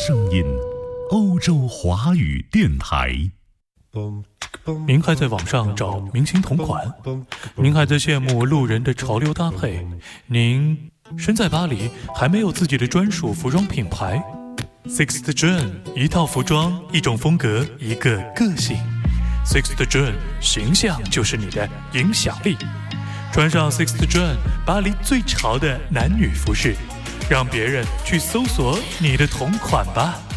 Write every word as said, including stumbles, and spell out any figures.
声音，欧洲华语电台。 您还在网上找明星同款？您还在羡慕路人的潮流搭配？您身在巴黎，还没有自己的专属服装品牌 ？Sixth John， 一套服装，一种风格，一个个性。Sixth John， 形象就是你的影响力。穿上 Sixth John， 巴黎最潮的男女服饰，让别人去搜索你的同款吧。